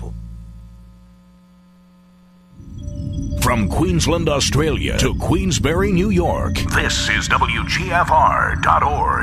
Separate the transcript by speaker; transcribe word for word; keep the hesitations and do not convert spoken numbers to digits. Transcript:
Speaker 1: powerful.
Speaker 2: From Queensland, Australia to Queensbury, New York, this is W G F R dot org.